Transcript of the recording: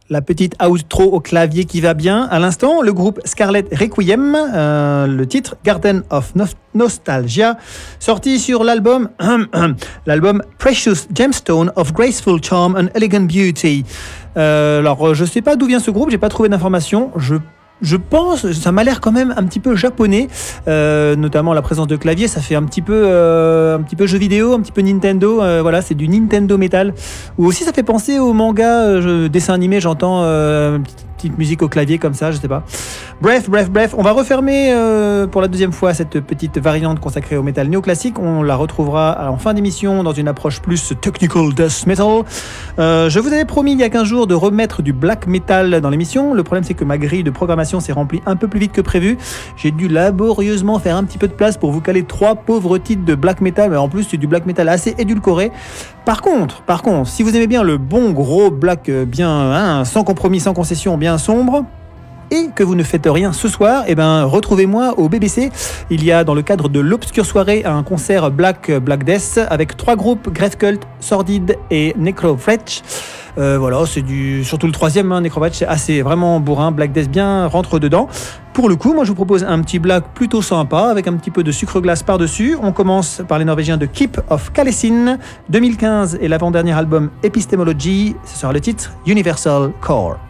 La petite outro au clavier qui va bien. À l'instant, le groupe Scarlet Requiem, le titre Garden of Nostalgia, sorti sur l'album Precious Gemstone of Graceful Charm and Elegant Beauty. Alors, je sais pas d'où vient ce groupe, j'ai pas trouvé d'informations. Je pense, ça m'a l'air quand même un petit peu japonais, notamment la présence de clavier, ça fait un petit peu jeu vidéo, un petit peu Nintendo, voilà, c'est du Nintendo Metal. Ou aussi ça fait penser au manga, dessin animé, j'entends petite musique au clavier comme ça, je sais pas. Bref, on va refermer pour la deuxième fois cette petite variante consacrée au métal néoclassique. On la retrouvera en fin d'émission dans une approche plus technical death metal. Je vous avais promis il y a 15 jours de remettre du black metal dans l'émission. Le problème c'est que ma grille de programmation s'est remplie un peu plus vite que prévu. J'ai dû laborieusement faire un petit peu de place pour vous caler 3 pauvres titres de black metal, mais en plus c'est du black metal assez édulcoré. Par contre, si vous aimez bien le bon gros black bien, sans compromis, sans concession, bien sombre, et que vous ne faites rien ce soir, retrouvez-moi au BBC. Il y a dans le cadre de l'Obscure Soirée un concert Black Death avec 3 groupes, Grave-Cult, Sordid et Necrovretch. Voilà, c'est surtout le troisième, Necrovretch, c'est assez vraiment bourrin. Black Death bien rentre dedans. Pour le coup, moi je vous propose un petit black plutôt sympa avec un petit peu de sucre glace par-dessus. On commence par les Norvégiens de Keep of Kalessin, 2015 et l'avant-dernier album Epistemology. Ce sera le titre Universal Core.